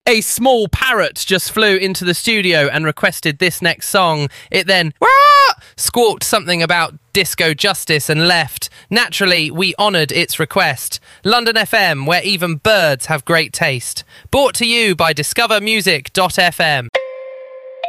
A small parrot just flew into the studio and requested this next song. It then squawked something about disco justice and left. Naturally, we honoured its request. London FM, where even birds have great taste. Brought to you by discovermusic.fm.